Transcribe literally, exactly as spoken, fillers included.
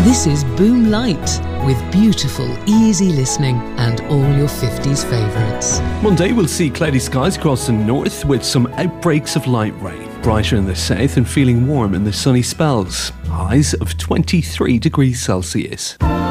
This is Boom Light, with beautiful, easy listening and all your fifties favourites. Monday we'll see cloudy skies across the north with some outbreaks of light rain. Brighter in the south and feeling warm in the sunny spells. Highs of twenty-three degrees Celsius.